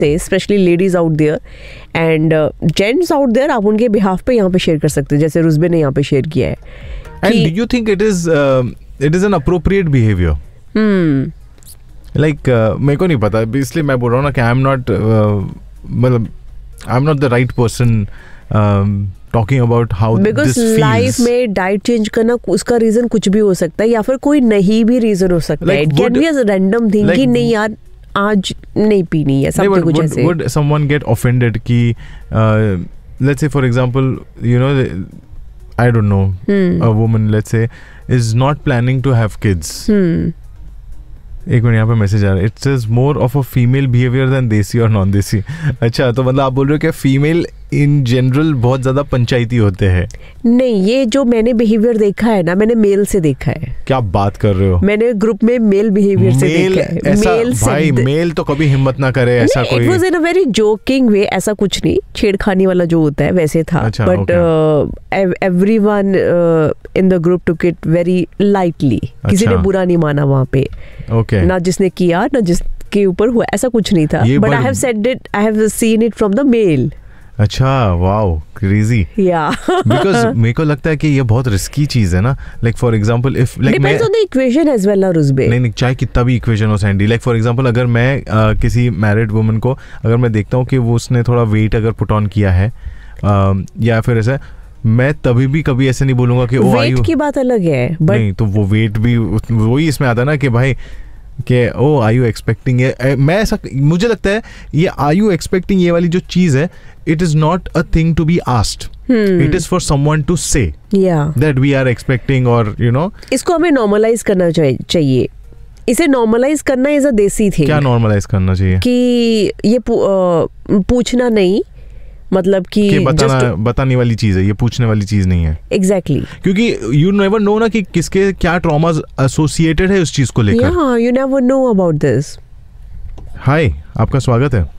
से, specially ladies out there and gents out there, आप उनके बिहाफ पे यहाँ पे शेयर कर सकते हैं, जैसे रुजबे ने यहाँ पे शेयर किया है. And do you think it is an appropriate behavior? Like मेरे को नहीं पता, इसलिए मैं बोल रहा हूँ ना कि I'm not the right person talking about how because this feels. Life में डाइट चेंज करना उसका रीजन कुछ भी हो सकता है, या फिर कोई नहीं भी रीजन हो सकता है. It can be a random thing कि नहीं यार आज नहीं पीनी है, सब कुछ ऐसे. Would someone get offended कि let's say for example, you know, I don't know, a woman let's say is not planning to have kids. एक मिनट, यहाँ पे मैसेज आ रहा है. It is more of a female behaviour then देसी और non देसी. अच्छा, तो मतलब आप बोल रहे हो कि फीमेल इन जनरल बहुत ज्यादा पंचायती होते हैं? नहीं, ये जो मैंने बिहेवियर देखा है ना, मैंने मेल से देखा है. क्या बात कर रहे हो? मैंने ग्रुप में मेल बिहेवियर से देखा है. ऐसा भाई मेल तो कभी हिम्मत ना करे ऐसा कोई. It was in a very joking वे, ऐसा कुछ नहीं, छेड़खानी वाला जो होता है वैसे था. But everyone in the group took it very lightly. किसी ने बुरा नहीं माना वहाँ पे. ना जिसने किया ना जिसके ऊपर हुआ, ऐसा कुछ नहीं था. But I have said it, I have seen it from the mail. अच्छा, वाओ, क्रेजी. बिकॉज़ मेरे को लगता है कि ये बहुत रिस्की चीज है ना. Like for example if like depends on the equation as well और उसबे. नहीं, चाहे कितना भी इक्वेशन हो सैंडी. लाइक फॉर एग्जांपल अगर मैं किसी मैरिड वुमन को अगर मैं देखता हूँ कि वो उसने थोड़ा वेट अगर पुट ऑन किया है या फिर ऐसा, मैं तभी भी कभी ऐसे नहीं बोलूंगा कि ओ वेट की बात अलग है. नहीं, तो वो वेट भी वही इसमें आता है ना कि भाई कि ओ आर यू एक्सपेक्टिंग. मैं ऐसा, मुझे लगता है ये आर यू एक्सपेक्टिंग ये वाली जो चीज है, it is not a thing to be asked. It is for someone to say that we are expecting, और यू नो इसको हमें नॉर्मलाइज करना चाहिए. इसे नॉर्मलाइज करना इज अ देसी थिंग. क्या नॉर्मलाइज करना चाहिए? कि ये पूछना नहीं, मतलब कि बताने वाली चीज है, ये पूछने वाली चीज नहीं है. एग्जैक्टली. क्योंकि यू नेवर नो ना कि किसके क्या ट्रॉमास एसोसिएटेड है उस चीज को लेकर. You never know about this. हाय, आपका स्वागत है.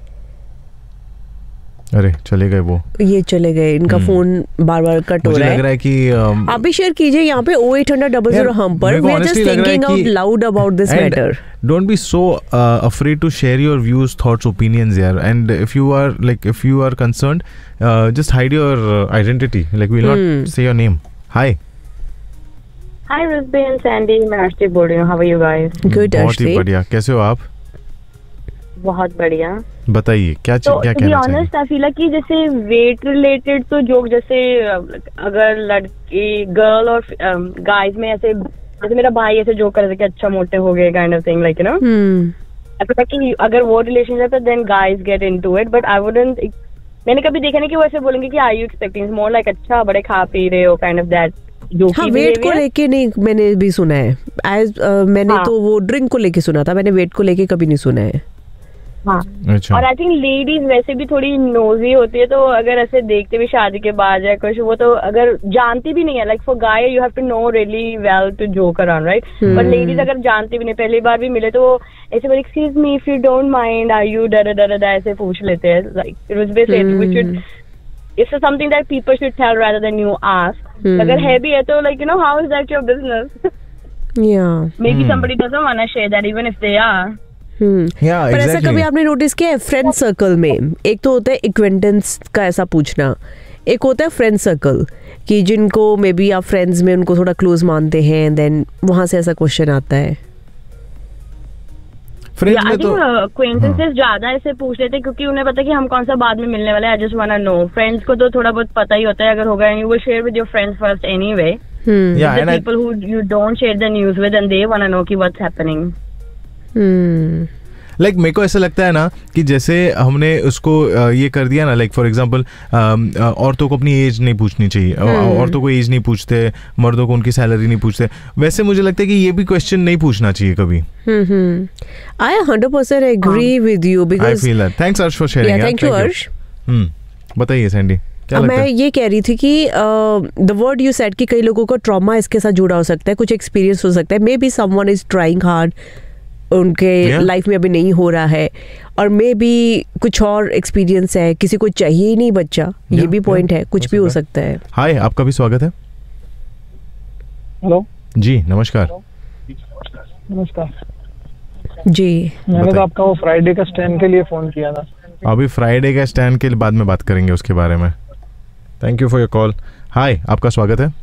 अरे चले गए वो, ये चले गए. इनका फोन बार बार कट हो रहा है. मुझे लग रहा है कि आप भी शेयर कीजिए यहाँ पे 0800 हम पर. We are just thinking out loud about this matter. Don't be so afraid to share your views, thoughts, opinions here. And if you are concerned, just hide your identity. Like we'll not say your name. Hi. Hi Rusby and Sandy. मैं अर्शदीप बोल रही हूँ. How are you guys? Good. बहुत ही बढ़िया. कैसे हो आप? बहुत बढ़िया. बताइए क्या कहना चाहिए? ऑनेस्ट आई फील कि जैसे वेट रिलेटेड तो जोक, जैसे अगर लड़की गर्ल और गाइज में ऐसे, जैसे मेरा भाई ऐसे जोक कर रहे थे कि अच्छा मोटे हो गए kind of thing, like you know. I feel कि अगर वो रिलेशन है तो then guys get into it. But I wouldn't, मैंने कभी देखा नहीं कि वो ऐसे बोलेंगे कि are you expecting, more like अच्छा बड़े खा पी रहे हो काइंड ऑफ दैट. हाँ, वेट को लेके नहीं मैंने भी सुना है. मैंने तो वो ड्रिंक को लेके सुना था, मैंने वेट को लेके कभी नहीं सुना है. हाँ. अच्छा. और आई थिंक लेडीज वैसे भी थोड़ी नोजी होती है, तो अगर ऐसे देखते भी शादी के बाद या कुछ, वो तो अगर जानती भी नहीं है, like for guy you have to know really well to joke around, right. But ladies अगर जानती भी नहीं, पहली बार भी मिले तो वो ऐसे बोले excuse me if you don't mind are you डर ऐसे पूछ लेते हैं. Like it was basic, it's something that people should tell rather than you ask. अगर है भी है तो like you know how is that your business? Maybe somebody doesn't want to share that even if they are. पर ऐसा कभी आपने notice किया है फ्रेंड सर्कल में? एक तो होता है एक्वेंटेंस का ऐसा पूछना, एक होता है फ्रेंड सर्कल कि जिनको मे बी आप फ्रेंड्स में उनको थोड़ा क्लोज मानते हैं, देन वहां से ऐसा क्वेश्चन आता है. फ्रेंड्स में तो acquaintances ज्यादा ऐसे पूछ लेते हैं क्योंकि उन्हें पता है कि हम कौन सा बाद में मिलने वाले हैं. I just want to know. Friends को तो थोड़ा बहुत पता ही होता है अगर होगा, and you will share with your friends first anyway. Yeah, and people who you don't share the news with and they want to know कि what's happening. लाइक मेरे को ऐसा लगता है ना कि जैसे हमने उसको ये कर दिया ना, लाइक फॉर एग्जांपल औरतों को अपनी एज नहीं पूछनी चाहिए. औरतों को एज नहीं पूछते, मर्दों को उनकी सैलरी नहीं पूछते. वैसे मुझे लगता है कि ये भी क्वेश्चन नहीं पूछना चाहिए कभी. I 100% agree with you because I feel that. Thanks Arsh for sharing. Yeah, thank you Arsh. बताइए सैंडी. मैं ये कह रही थी कि द वर्ड यू सेड कि कई लोगों को ट्रॉमा इसके साथ जुड़ा हो सकता है, कुछ एक्सपीरियंस हो सकता है. May be someone is trying hard, उनके लाइफ में अभी नहीं हो रहा है, और मे बी कुछ और एक्सपीरियंस है, किसी को चाहिए ही नहीं बच्चा. ये भी पॉइंट है, कुछ भी हो सकता है. हाय, आपका भी स्वागत है. हेलो जी, नमस्कार. नमस्कार. जी। मैंने तो आपका वो फ्राइडे का स्टैंड के लिए फोन किया था। अभी फ्राइडे का स्टैंड के बाद में बात करेंगे उसके बारे में। Thank you for your call. हाय, आपका स्वागत है।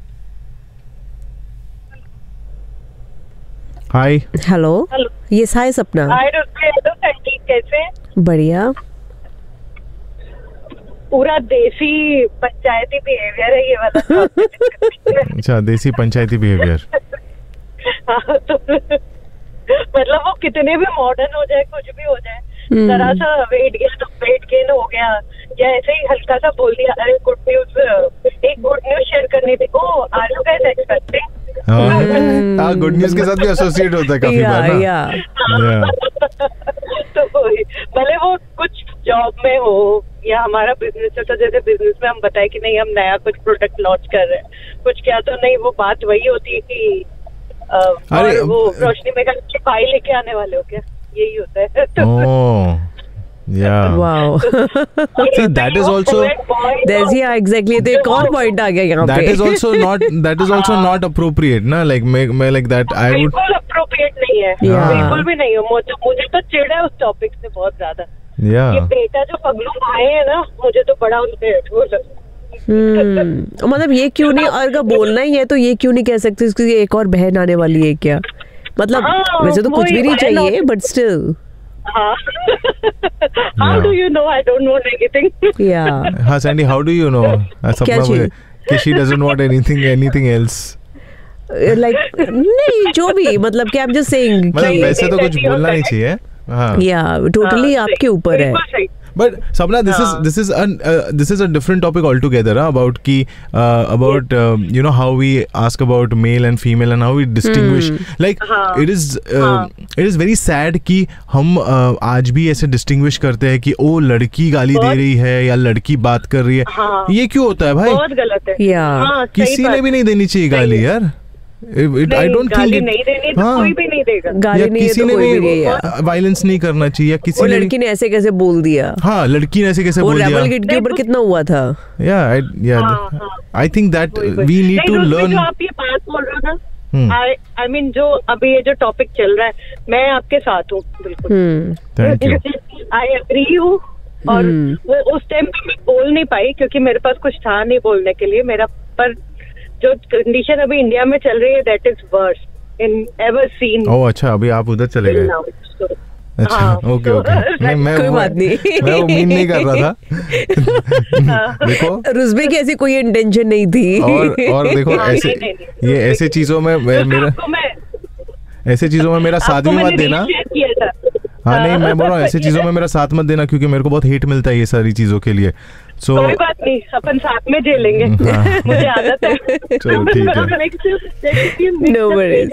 हाय। हेलो। यस, हाय सपना। हाय रुचि, कैसे? बढ़िया। पूरा देसी पंचायती बिहेवियर है ये वाला। अच्छा, देसी पंचायती बिहेवियर। तो मतलब वो कितने भी मॉडर्न हो जाए, कुछ भी हो जाए, जरा सा वेट गेन हो गया या ऐसे ही हल्का सा बोल दिया, अरे गुड न्यूज, एक गुड न्यूज शेयर करनी थी, O R you guys expecting. हाँ, गुड न्यूज के साथ भी एसोसिएट होता है काफी बार ना। तो भले वो कुछ जॉब में हो या हमारा बिजनेस है, तो जैसे बिजनेस में हम बताए कि नहीं हम नया कुछ प्रोडक्ट लॉन्च कर रहे हैं, कुछ क्या, तो नहीं वो बात वही होती है कि अरे वो रोशनी में भाई लेके आने वाले हो क्या, यही होता है। Yeah. Wow. See, that is also exactly. The call point आ गया यहाँ पे. That is also not appropriate, ना? Like मैं like that I would. बिल्कुल appropriate नहीं है. बिल्कुल भी नहीं है. मुझे तो चिढ़ है उस टॉपिक से बहुत ज्यादा. ये बेटा जो पगलू भाई है ना, मुझे तो बड़ा उनसे मतलब ये क्यों नहीं, और अगर बोलना ही है तो ये क्यों नहीं कह सकते उसकी एक और बहन आने वाली है क्या? मतलब वैसे तो कुछ भी नहीं चाहिए, but still. How do you know I don't want anything? Yeah. हाँ Sandy, how do you know? क्या चीज़? कि she doesn't want anything else. Like नहीं, जो भी, मतलब कि I'm just saying. मतलब वैसे तो कुछ बोलना नहीं चाहिए. हाँ. Yeah, totally आपके ऊपर है. But Sapna, this is a different topic altogether, about you know how we ask about male and female and how we distinguish. Like it is very sad कि हम आज भी ऐसे distinguish करते हैं कि ओ लड़की गाली दे रही है या लड़की बात कर रही है. ये क्यों होता है भाई? बहुत गलत है. किसी ने भी नहीं देनी चाहिए गाली यार. I don't think नहीं देनी तो कोई भी नहीं देगा. गाली नहीं किसी तो ने कोई भी वायलेंस नहीं करना चाहिए. किसी ने लड़की ने ऐसे कैसे बोल दिया. हाँ, लड़की ने ऐसे कैसे बोल दिया. रेबल किड के ऊपर कितना हुआ था. I think that we need to learn. जो आप ये बात बोल रहे हो ना, I mean जो अभी ये जो टॉपिक चल रहा है, मैं आपके साथ हूँ बिल्कुल. Thank you. I agree हूँ. और वो उस टाइम पे मैं बोल नहीं पाई क्योंकि मेरे पास कुछ था नहीं बोलने के लिए मेरा, पर जो कंडीशन अभी इंडिया में चल रही है, that is verse in ever seen. ओह अच्छा, अभी आप उधर चले गए. अच्छा, ओके. नहीं, मैं बात नहीं, मैं उम्मीद नहीं कर रहा था. देखो, रुज़बे की ऐसी कोई इंटेंशन नहीं थी. और देखो ऐसे चीजों में मेरा साथ भी मत देना. हाँ नहीं, मैं बोल रहा हूँ ऐसे चीजों में मेरा साथ मत देना क्योंकि मेरे को बहुत हेट मिलता है ये सारी चीजों के लिए. कोई बात नहीं, अपन साथ में झेलेंगे. मुझे आदत है. चलो ठीक है. No worries.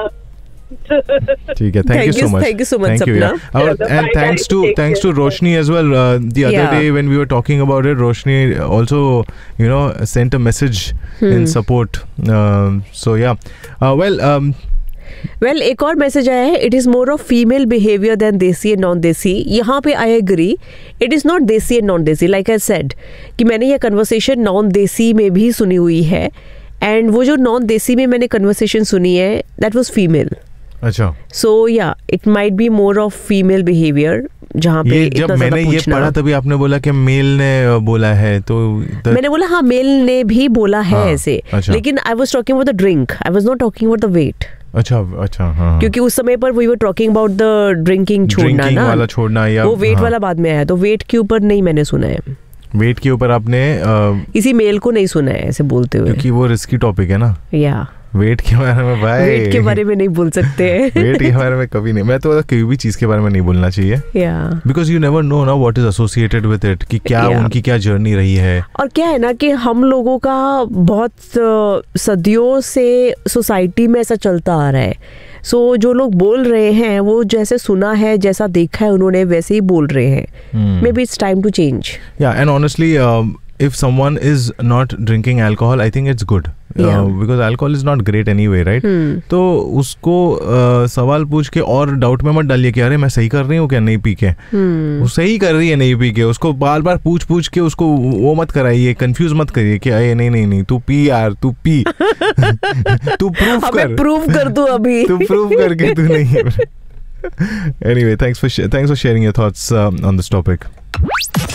ठीक है. Thank you so much. Sapna. And thanks to Roshni as well. The other day when we were talking about it, Roshni also sent a message in support. So yeah. Well, एक और message आया है. It is more of female behaviour then देसी and non देसी. यहाँ पे I agree, it is not देसी and non देसी. लाइक आई सेड कि मैंने ये कन्वर्सेशन नॉन देसी में भी सुनी हुई है, एंड वो जो नॉन देसी में मैंने कन्वर्सेशन सुनी है, दैट वाज फीमेल. अच्छा. सो या it might be more of female behaviour. जहाँ पे जब मैंने ये पढ़ा तभी आपने बोला कि मेल ने बोला है, तो मैंने बोला हाँ मेल ने भी बोला है ऐसे. लेकिन I was talking about the drink, I was not talking about the wait. अच्छा. हाँ. क्योंकि उस समय पर we were talking about the drinking छोड़ना वाला छोड़ना, या वो वेट वाला बाद में आया. तो वेट के ऊपर नहीं मैंने सुना है. वेट के ऊपर आपने इसी मेल को नहीं सुना है ऐसे बोलते हुए, क्योंकि वो रिस्की टॉपिक है ना. या वेट के बारे में भाई, वेट के बारे में नहीं बोल सकते. वेट के बारे में कभी नहीं. मैं तो कोई भी चीज के बारे में नहीं बोलना चाहिए. बिकॉज यू नेवर नो ना what is associated with it, कि क्या उनकी क्या जर्नी रही है. और क्या है ना कि हम लोगों का बहुत सदियों से सोसाइटी में ऐसा चलता आ रहा है. सो जो लोग बोल रहे हैं वो जैसे सुना है, जैसा देखा है उन्होंने, वैसे ही बोल रहे हैं. May be it's time to change. या and honestly if someone is not drinking alcohol, I think it's good. Because alcohol is not great anyway, right? तो उसको सवाल पूछ के और डाउट में मत डालिए कि अरे मैं सही कर रही हूँ क्या नहीं पी के. वो सही कर रही है नहीं पी के, उसको बार बार पूछ के उसको वो मत कराइए, कंफ्यूज मत करिए कि अरे नहीं तू पी यार, तू पी. तू प्रूफ कर तू अभी. तू प्रूफ करके तू नहीं. Anyway, thanks for sharing your thoughts on this topic.